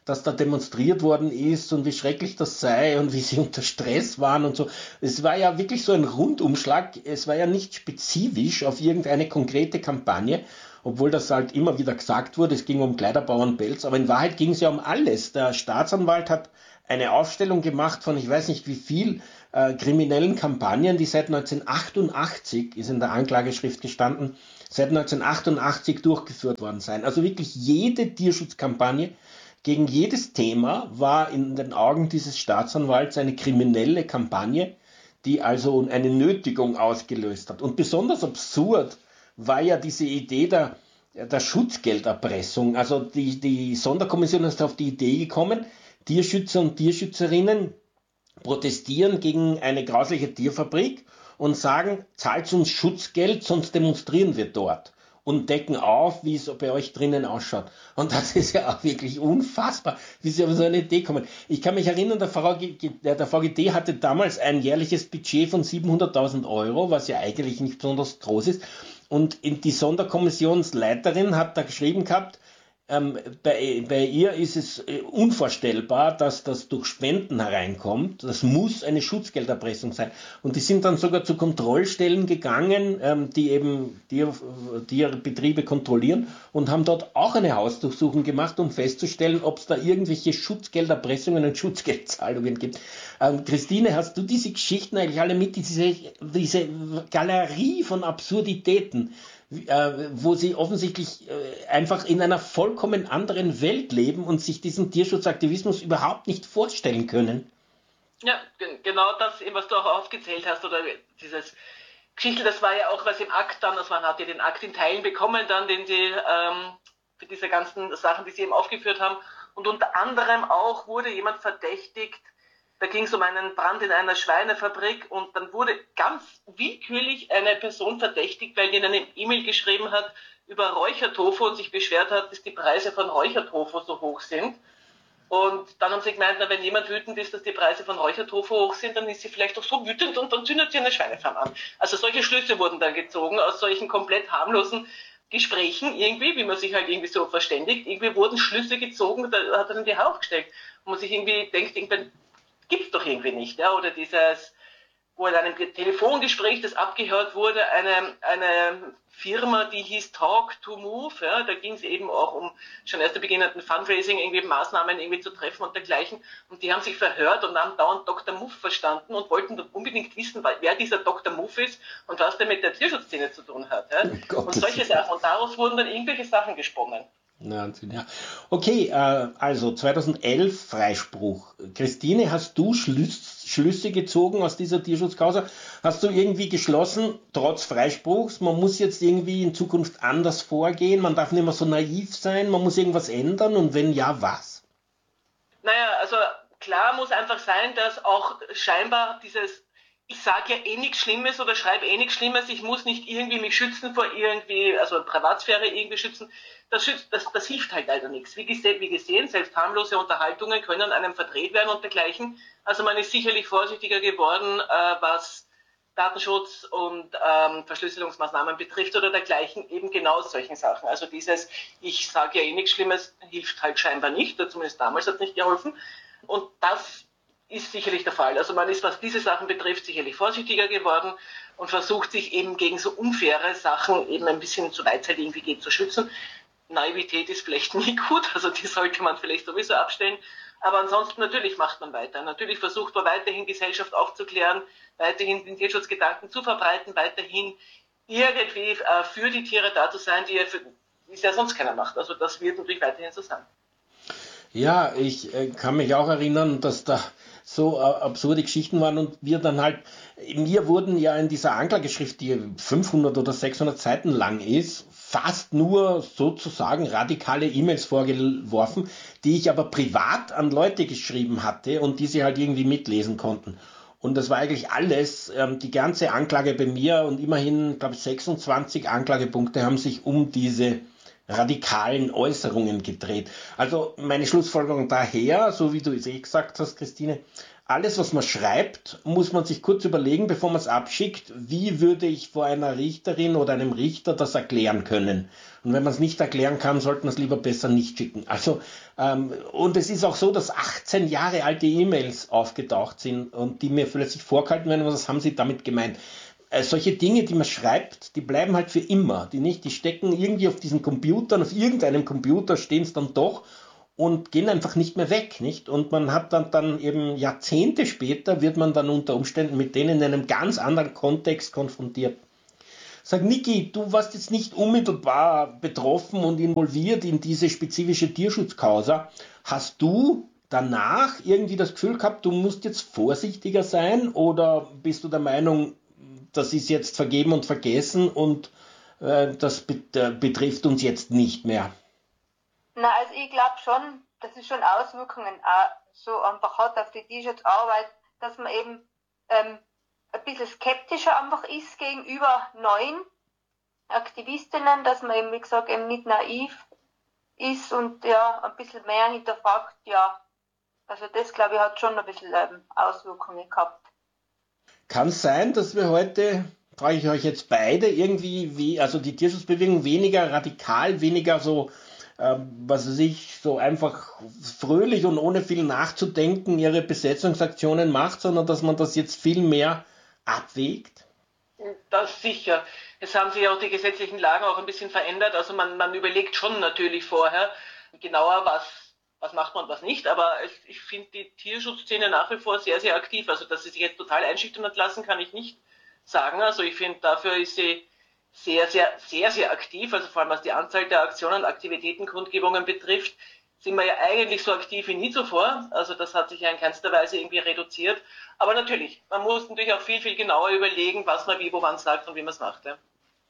dass da demonstriert worden ist und wie schrecklich das sei und wie sie unter Stress waren und so. Es war ja wirklich so ein Rundumschlag. Es war ja nicht spezifisch auf irgendeine konkrete Kampagne, obwohl das halt immer wieder gesagt wurde, es ging um Kleiderbauern-Belz, aber in Wahrheit ging es ja um alles. Der Staatsanwalt hat eine Aufstellung gemacht von, ich weiß nicht wie viel, äh, kriminellen Kampagnen, die seit neunzehnhundertachtundachtzig, ist in der Anklageschrift gestanden, seit neunzehnhundertachtundachtzig durchgeführt worden sein. Also wirklich jede Tierschutzkampagne gegen jedes Thema war in den Augen dieses Staatsanwalts eine kriminelle Kampagne, die also eine Nötigung ausgelöst hat. Und besonders absurd war ja diese Idee der, der Schutzgelderpressung. Also die, die Sonderkommission ist auf die Idee gekommen, Tierschützer und Tierschützerinnen protestieren gegen eine grausliche Tierfabrik und sagen, zahlt uns Schutzgeld, sonst demonstrieren wir dort. Und decken auf, wie es bei euch drinnen ausschaut. Und das ist ja auch wirklich unfassbar, wie sie auf so eine Idee kommen. Ich kann mich erinnern, der, V G, der V G T hatte damals ein jährliches Budget von siebenhunderttausend Euro, was ja eigentlich nicht besonders groß ist. Und die Sonderkommissionsleiterin hat da geschrieben gehabt, ähm, bei, bei ihr ist es unvorstellbar, dass das durch Spenden hereinkommt. Das muss eine Schutzgelderpressung sein. Und die sind dann sogar zu Kontrollstellen gegangen, ähm, die eben die, die ihre Betriebe kontrollieren und haben dort auch eine Hausdurchsuchung gemacht, um festzustellen, ob es da irgendwelche Schutzgelderpressungen und Schutzgeldzahlungen gibt. Ähm, Christine, hast du diese Geschichten eigentlich alle mit, diese, diese Galerie von Absurditäten, äh, wo sie offensichtlich äh, einfach in einer vollkommen anderen Welt leben und sich diesen Tierschutzaktivismus überhaupt nicht vorstellen können? Ja, g- genau das, was du auch aufgezählt hast, oder dieses Geschichte, das war ja auch was im Akt dann, also man hat ja den Akt in Teilen bekommen dann, den sie ähm, für diese ganzen Sachen, die sie eben aufgeführt haben, und unter anderem auch wurde jemand verdächtigt. Da ging es um einen Brand in einer Schweinefabrik und dann wurde ganz willkürlich eine Person verdächtigt, weil die in einem E-Mail geschrieben hat über Räuchertofu und sich beschwert hat, dass die Preise von Räuchertofu so hoch sind. Und dann haben sie gemeint, na, wenn jemand wütend ist, dass die Preise von Räuchertofu hoch sind, dann ist sie vielleicht auch so wütend und dann zündet sie eine Schweinefarm an. Also solche Schlüsse wurden dann gezogen aus solchen komplett harmlosen Gesprächen irgendwie, wie man sich halt irgendwie so verständigt. Irgendwie wurden Schlüsse gezogen, da hat er dann die Haare aufgestellt. Und man sich irgendwie denkt, irgendwann gibt's doch irgendwie nicht, ja, oder dieses, wo in einem Telefongespräch, das abgehört wurde, eine, eine Firma, die hieß Talk to Move, ja, da ging es eben auch um schon erst beginnenden Fundraising, irgendwie Maßnahmen irgendwie zu treffen und dergleichen, und die haben sich verhört und haben dauernd Doktor Move verstanden und wollten unbedingt wissen, wer dieser Doktor Move ist und was der mit der Tierschutzszene zu tun hat, ja, oh und solche Sachen, und daraus wurden dann irgendwelche Sachen gesponnen. Wahnsinn, ja. Okay, äh, also zweitausendelf Freispruch. Christine, hast du Schlüss, Schlüsse gezogen aus dieser Tierschutzcausa? Hast du irgendwie geschlossen, trotz Freispruchs, man muss jetzt irgendwie in Zukunft anders vorgehen, man darf nicht mehr so naiv sein, man muss irgendwas ändern, und wenn ja, was? Naja, also klar muss einfach sein, dass auch scheinbar dieses, ich sage ja eh nichts Schlimmes oder schreibe eh nichts Schlimmes, ich muss nicht irgendwie mich schützen vor irgendwie, also Privatsphäre irgendwie schützen, das, schützt, das, das hilft halt leider nichts. Wie gesehen, wie gesehen, selbst harmlose Unterhaltungen können einem verdreht werden und dergleichen. Also man ist sicherlich vorsichtiger geworden, äh, was Datenschutz und ähm, Verschlüsselungsmaßnahmen betrifft oder dergleichen, eben genau solchen Sachen. Also dieses, ich sage ja eh nichts Schlimmes, hilft halt scheinbar nicht, zumindest damals hat es nicht geholfen. Und das ist sicherlich der Fall. Also man ist, was diese Sachen betrifft, sicherlich vorsichtiger geworden und versucht sich eben gegen so unfaire Sachen eben ein bisschen so weit es halt irgendwie geht zu schützen. Naivität ist vielleicht nie gut, also die sollte man vielleicht sowieso abstellen. Aber ansonsten natürlich macht man weiter. Natürlich versucht man weiterhin Gesellschaft aufzuklären, weiterhin den Tierschutzgedanken zu verbreiten, weiterhin irgendwie äh, für die Tiere da zu sein, die ja, für, die ja sonst keiner macht. Also das wird natürlich weiterhin so sein. Ja, ich äh, kann mich auch erinnern, dass da so äh, absurde Geschichten waren und wir dann halt, mir wurden ja in dieser Anklageschrift, die fünfhundert oder sechshundert Seiten lang ist, fast nur sozusagen radikale E-Mails vorgeworfen, die ich aber privat an Leute geschrieben hatte und die sie halt irgendwie mitlesen konnten. Und das war eigentlich alles, ähm, die ganze Anklage bei mir, und immerhin, glaube ich, sechsundzwanzig Anklagepunkte haben sich um diese radikalen Äußerungen gedreht. Also meine Schlussfolgerung daher, so wie du es eh gesagt hast, Christine, alles, was man schreibt, muss man sich kurz überlegen, bevor man es abschickt, wie würde ich vor einer Richterin oder einem Richter das erklären können. Und wenn man es nicht erklären kann, sollte man es lieber besser nicht schicken. Also ähm, und es ist auch so, dass achtzehn Jahre alte E-Mails aufgetaucht sind und die mir plötzlich vorgehalten werden, was haben sie damit gemeint? Äh, solche Dinge, die man schreibt, die bleiben halt für immer. Die nicht, die stecken irgendwie auf diesen Computern, auf irgendeinem Computer stehen es dann doch und gehen einfach nicht mehr weg, nicht? Und man hat dann, dann eben Jahrzehnte später, wird man dann unter Umständen mit denen in einem ganz anderen Kontext konfrontiert. Sag, Niki, du warst jetzt nicht unmittelbar betroffen und involviert in diese spezifische Tierschutzcausa. Hast du danach irgendwie das Gefühl gehabt, du musst jetzt vorsichtiger sein oder bist du der Meinung, das ist jetzt vergeben und vergessen und äh, das bet- äh, betrifft uns jetzt nicht mehr? Na, also ich glaube schon, dass es schon Auswirkungen auch so einfach hat auf die Tierschutzarbeit, dass man eben ähm, ein bisschen skeptischer einfach ist gegenüber neuen Aktivistinnen, dass man eben, wie gesagt, eben nicht naiv ist und ja, ein bisschen mehr hinterfragt, ja. Also das, glaube ich, hat schon ein bisschen ähm, Auswirkungen gehabt. Kann es sein, dass wir heute, frage ich euch jetzt beide, irgendwie, wie, also die Tierschutzbewegung weniger radikal, weniger so, ähm, was weiß ich, so einfach fröhlich und ohne viel nachzudenken ihre Besetzungsaktionen macht, sondern dass man das jetzt viel mehr abwägt? Das sicher. Es haben sich auch die gesetzlichen Lagen auch ein bisschen verändert. Also man, man überlegt schon natürlich vorher genauer, was, was macht man und was nicht. Aber es, ich finde die Tierschutzszene nach wie vor sehr, sehr aktiv. Also dass sie sich jetzt total einschüchtern hat lassen, kann ich nicht sagen. Also ich finde, dafür ist sie sehr, sehr, sehr, sehr aktiv. Also vor allem was die Anzahl der Aktionen, Aktivitäten, Kundgebungen betrifft, sind wir ja eigentlich so aktiv wie nie zuvor. Also das hat sich ja in keinster Weise irgendwie reduziert. Aber natürlich, man muss natürlich auch viel, viel genauer überlegen, was man wie, wo, wann sagt und wie man es macht. Ja.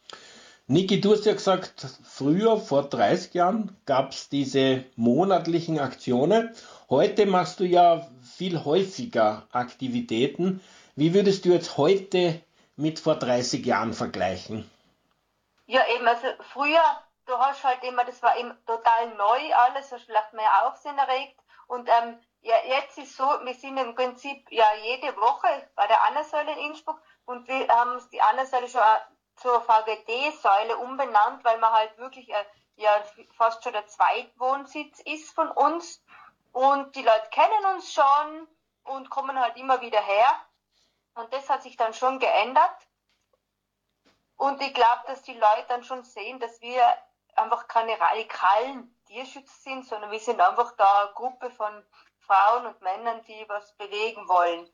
Niki, du hast ja gesagt, früher, vor dreißig Jahren, gab es diese monatlichen Aktionen. Heute machst du ja viel häufiger Aktivitäten. Wie würdest du jetzt heute mit vor dreißig Jahren vergleichen? Ja, eben, also früher, du hast halt immer, das war eben total neu alles, hast vielleicht mehr Aufsehen erregt. Und ähm, ja, jetzt ist so, wir sind im Prinzip ja jede Woche bei der Anna-Säule in Innsbruck und wir haben die Anna-Säule schon zur V G D-Säule umbenannt, weil man halt wirklich äh, ja fast schon der Zweitwohnsitz ist von uns. Und die Leute kennen uns schon und kommen halt immer wieder her. Und das hat sich dann schon geändert. Und ich glaube, dass die Leute dann schon sehen, dass wir einfach keine radikalen Tierschützer sind, sondern wir sind einfach da eine Gruppe von Frauen und Männern, die was bewegen wollen.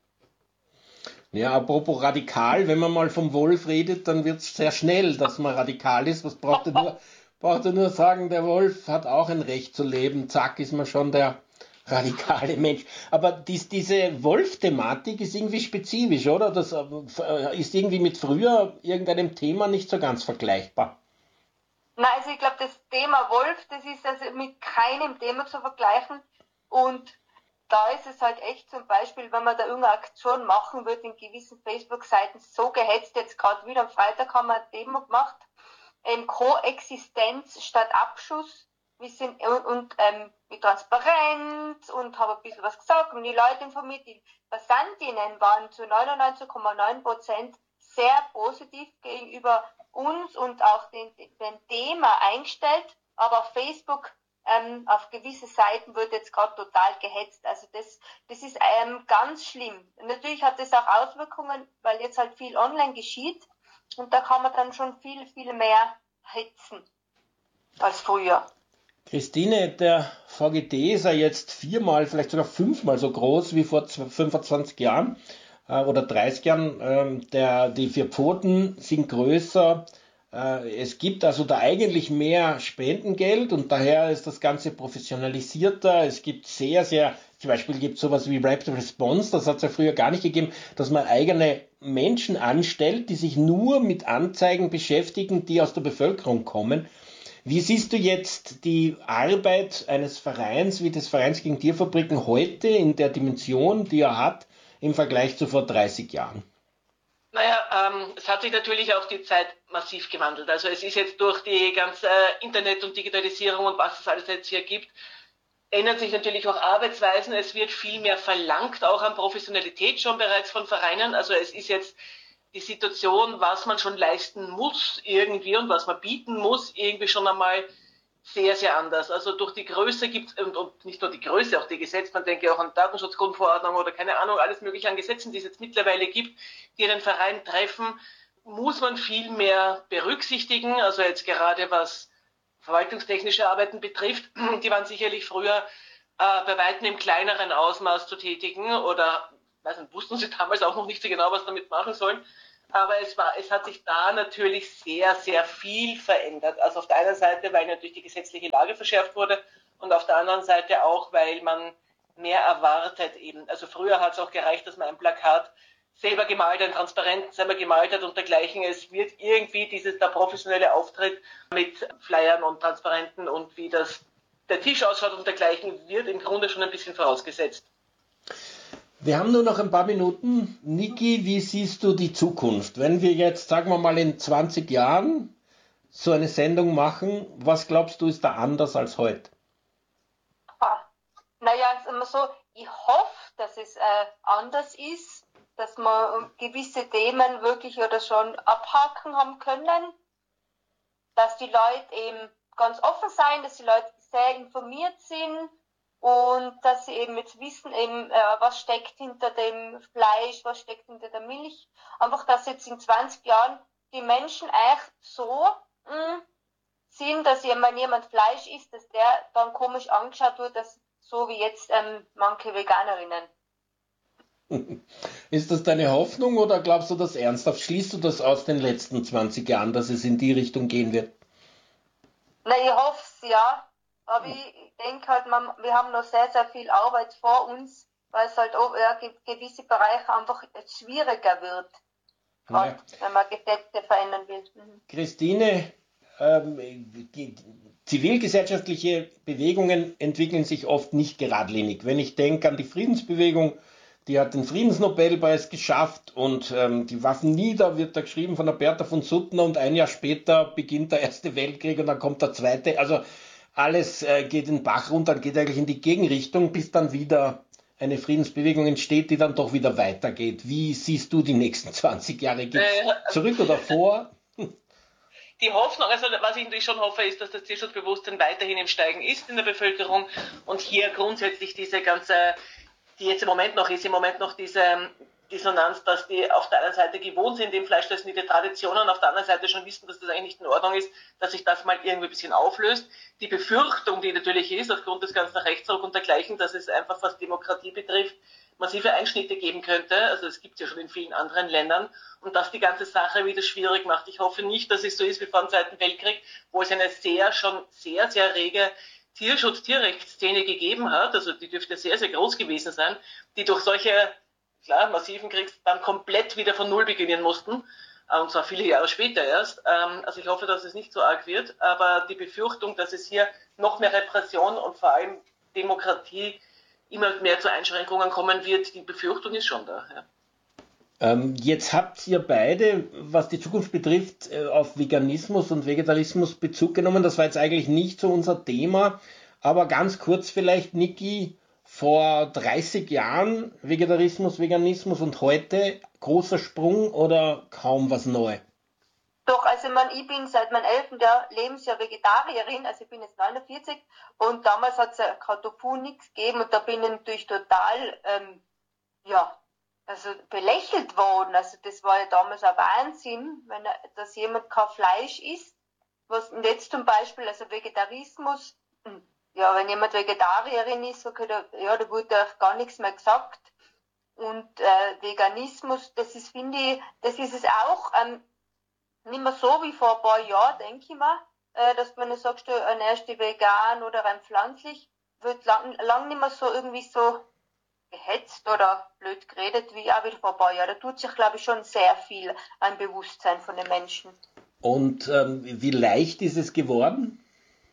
Ja, apropos radikal, wenn man mal vom Wolf redet, dann wird es sehr schnell, dass man radikal ist. Was braucht er nur, braucht er nur sagen, der Wolf hat auch ein Recht zu leben. Zack, ist man schon der radikale Mensch. Aber dies, diese Wolf-Thematik ist irgendwie spezifisch, oder? Das äh, ist irgendwie mit früher irgendeinem Thema nicht so ganz vergleichbar. Nein, also ich glaube, das Thema Wolf, das ist also mit keinem Thema zu vergleichen. Und da ist es halt echt zum Beispiel, wenn man da irgendeine Aktion machen würde, in gewissen Facebook-Seiten so gehetzt, jetzt gerade wieder am Freitag haben wir eine Demo gemacht, ähm, Koexistenz statt Abschuss. Wir sind und, und ähm, mit Transparenz und haben ein bisschen was gesagt und die Leute informiert. Die Passantinnen waren zu neunundneunzig Komma neun Prozent sehr positiv gegenüber uns und auch den, dem Thema eingestellt, aber auf Facebook ähm, auf gewisse Seiten wird jetzt gerade total gehetzt. Also das, das ist ähm, ganz schlimm. Natürlich hat das auch Auswirkungen, weil jetzt halt viel online geschieht und da kann man dann schon viel, viel mehr hetzen als früher. Christine, der V G D ist ja jetzt viermal, vielleicht sogar fünfmal so groß wie vor fünfundzwanzig Jahren äh, oder dreißig Jahren. Ähm, der, die vier Pfoten sind größer. Äh, es gibt also da eigentlich mehr Spendengeld und daher ist das Ganze professionalisierter. Es gibt sehr, sehr, zum Beispiel gibt es sowas wie Rapid Response, das hat es ja früher gar nicht gegeben, dass man eigene Menschen anstellt, die sich nur mit Anzeigen beschäftigen, die aus der Bevölkerung kommen. Wie siehst du jetzt die Arbeit eines Vereins wie des Vereins gegen Tierfabriken heute in der Dimension, die er hat, im Vergleich zu vor dreißig Jahren? Naja, ähm, es hat sich natürlich auch die Zeit massiv gewandelt. Also es ist jetzt durch die ganze Internet- und Digitalisierung und was es alles jetzt hier gibt, ändern sich natürlich auch Arbeitsweisen. Es wird viel mehr verlangt, auch an Professionalität schon bereits von Vereinen. Also es ist jetzt die Situation, was man schon leisten muss irgendwie und was man bieten muss, irgendwie schon einmal sehr, sehr anders. Also durch die Größe gibt es, und, und nicht nur die Größe, auch die Gesetze, man denke auch an Datenschutzgrundverordnung oder keine Ahnung, alles mögliche an Gesetzen, die es jetzt mittlerweile gibt, die den Verein treffen, muss man viel mehr berücksichtigen. Also jetzt gerade was verwaltungstechnische Arbeiten betrifft, die waren sicherlich früher äh, bei weitem im kleineren Ausmaß zu tätigen oder weiß nicht, wussten sie damals auch noch nicht so genau, was damit machen sollen. Aber es war, es hat sich da natürlich sehr, sehr viel verändert. Also auf der einen Seite, weil natürlich die gesetzliche Lage verschärft wurde und auf der anderen Seite auch, weil man mehr erwartet eben. Also früher hat es auch gereicht, dass man ein Plakat selber gemalt, ein Transparent selber gemalt hat und dergleichen. Es wird irgendwie dieses, der professionelle Auftritt mit Flyern und Transparenten und wie das der Tisch ausschaut und dergleichen wird im Grunde schon ein bisschen vorausgesetzt. Wir haben nur noch ein paar Minuten. Niki, wie siehst du die Zukunft? Wenn wir jetzt, sagen wir mal, in zwanzig Jahren so eine Sendung machen, was glaubst du, ist da anders als heute? Ah, naja, ist immer so, ich hoffe, dass es äh, anders ist, dass wir gewisse Themen wirklich oder schon abhaken haben können, dass die Leute eben ganz offen sein, dass die Leute sehr informiert sind, und dass sie eben jetzt wissen, eben, äh, was steckt hinter dem Fleisch, was steckt hinter der Milch. Einfach, dass jetzt in zwanzig Jahren die Menschen echt so mh, sind, dass wenn jemand Fleisch isst, dass der dann komisch angeschaut wird, dass, so wie jetzt ähm, manche Veganerinnen. Ist das deine Hoffnung oder glaubst du das ernsthaft? Schließt du das aus den letzten zwanzig Jahren, dass es in die Richtung gehen wird? Na, ich hoffe es, ja. Aber ich denke halt, man, wir haben noch sehr, sehr viel Arbeit vor uns, weil es halt auch ja, gewisse Bereiche einfach schwieriger wird, grad, ja, wenn man Gesetze verändern will. Mhm. Christine, ähm, zivilgesellschaftliche Bewegungen entwickeln sich oft nicht geradlinig. Wenn ich denke an die Friedensbewegung, die hat den Friedensnobelpreis geschafft und ähm, die Waffen nieder wird da geschrieben von der Bertha von Suttner und ein Jahr später beginnt der Erste Weltkrieg und dann kommt der Zweite. Also alles äh, geht in den Bach runter, geht eigentlich in die Gegenrichtung, bis dann wieder eine Friedensbewegung entsteht, die dann doch wieder weitergeht. Wie siehst du die nächsten zwanzig Jahre? Geht's äh, zurück oder vor? Die Hoffnung, also was ich natürlich schon hoffe, ist, dass das Tierschutzbewusstsein weiterhin im Steigen ist in der Bevölkerung und hier grundsätzlich diese ganze, die jetzt im Moment noch ist, im Moment noch diese Dissonanz, dass die auf der einen Seite gewohnt sind, dem Fleisch, das sind die Traditionen, auf der anderen Seite schon wissen, dass das eigentlich nicht in Ordnung ist, dass sich das mal irgendwie ein bisschen auflöst. Die Befürchtung, die natürlich ist, aufgrund des ganzen Rechtsruck und dergleichen, dass es einfach, was Demokratie betrifft, massive Einschnitte geben könnte, also es gibt es ja schon in vielen anderen Ländern, und das die ganze Sache wieder schwierig macht. Ich hoffe nicht, dass es so ist wie vor dem Zweiten Weltkrieg, wo es eine sehr, schon sehr, sehr rege Tierschutz-, Tierrechtsszene gegeben hat, also die dürfte sehr, sehr groß gewesen sein, die durch solche klar, massiven Kriegs dann komplett wieder von Null beginnen mussten, und zwar viele Jahre später erst. Also ich hoffe, dass es nicht so arg wird, aber die Befürchtung, dass es hier noch mehr Repression und vor allem Demokratie immer mehr zu Einschränkungen kommen wird, die Befürchtung ist schon da. Ja. Ähm, jetzt habt ihr beide, was die Zukunft betrifft, auf Veganismus und Vegetarismus Bezug genommen. Das war jetzt eigentlich nicht so unser Thema, aber ganz kurz vielleicht, Niki, vor dreißig Jahren Vegetarismus, Veganismus und heute großer Sprung oder kaum was neu? Doch, also man, ich bin seit meinem elften Lebensjahr Vegetarierin, also ich bin jetzt neunundvierzig und damals hat es ja kein Tofu, nichts gegeben und da bin ich natürlich total, ähm, ja, also belächelt worden. Also das war ja damals ein Wahnsinn, wenn dass jemand kein Fleisch isst. Was und jetzt zum Beispiel, also Vegetarismus, ja, wenn jemand Vegetarierin ist, okay, da, ja, da wurde gar nichts mehr gesagt. Und äh, Veganismus, das ist, finde ich, das ist es auch ähm, nicht mehr so wie vor ein paar Jahren, denke ich mal, äh, dass wenn du sagst, du ernährst dich vegan oder rein pflanzlich, wird lang, lang nicht mehr so irgendwie so gehetzt oder blöd geredet wie auch wieder vor ein paar Jahren. Da tut sich, glaube ich, schon sehr viel am Bewusstsein von den Menschen. Und ähm, wie leicht ist es geworden?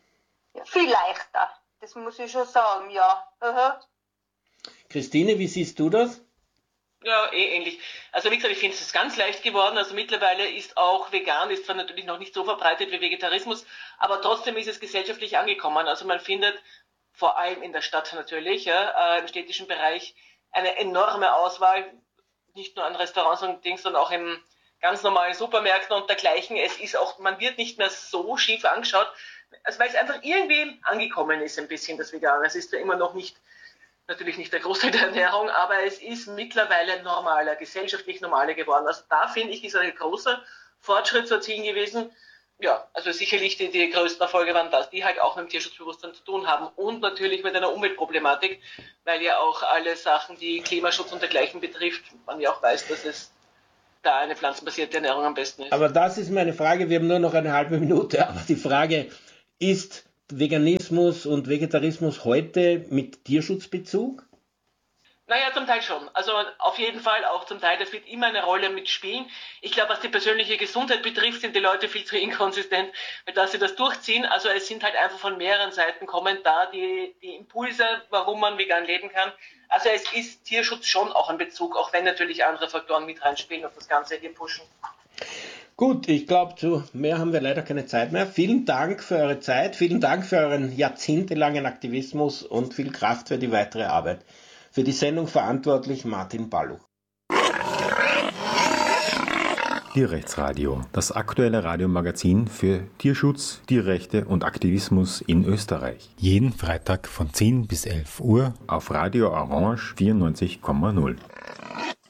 Ja, viel leichter, das muss ich schon sagen, ja. Aha. Christine, wie siehst du das? Ja, eh ähnlich. Also wie gesagt, ich finde es ist ganz leicht geworden. Also mittlerweile ist auch vegan, ist zwar natürlich noch nicht so verbreitet wie Vegetarismus, aber trotzdem ist es gesellschaftlich angekommen. Also man findet vor allem in der Stadt natürlich, ja, im städtischen Bereich, eine enorme Auswahl, nicht nur an Restaurants und Dings, sondern auch in ganz normalen Supermärkten und dergleichen. Es ist auch, man wird nicht mehr so schief angeschaut, also weil es einfach irgendwie angekommen ist ein bisschen, das Vegan. Es ist ja immer noch nicht natürlich nicht der Großteil der Ernährung, aber es ist mittlerweile normaler, gesellschaftlich normaler geworden. Also da finde ich, ist ein großer Fortschritt zu erzielen gewesen. Ja, also sicherlich die, die größten Erfolge waren das, die halt auch mit dem Tierschutzbewusstsein zu tun haben und natürlich mit einer Umweltproblematik, weil ja auch alle Sachen, die Klimaschutz und dergleichen betrifft, man ja auch weiß, dass es da eine pflanzenbasierte Ernährung am besten ist. Aber das ist meine Frage, wir haben nur noch eine halbe Minute, aber die Frage ist, Veganismus und Vegetarismus heute mit Tierschutzbezug? Naja, zum Teil schon. Also auf jeden Fall auch zum Teil, das wird immer eine Rolle mitspielen. Ich glaube, was die persönliche Gesundheit betrifft, sind die Leute viel zu inkonsistent, dass sie das durchziehen. Also es sind halt einfach von mehreren Seiten kommen da die, die Impulse, warum man vegan leben kann. Also es ist Tierschutz schon auch ein Bezug, auch wenn natürlich andere Faktoren mit reinspielen und das Ganze hier pushen. Gut, ich glaube, zu mehr haben wir leider keine Zeit mehr. Vielen Dank für eure Zeit, vielen Dank für euren jahrzehntelangen Aktivismus und viel Kraft für die weitere Arbeit. Für die Sendung verantwortlich Martin Balluch. Tierrechtsradio, das aktuelle Radiomagazin für Tierschutz, Tierrechte und Aktivismus in Österreich. Jeden Freitag von zehn bis elf Uhr auf Radio Orange vierundneunzig Komma null.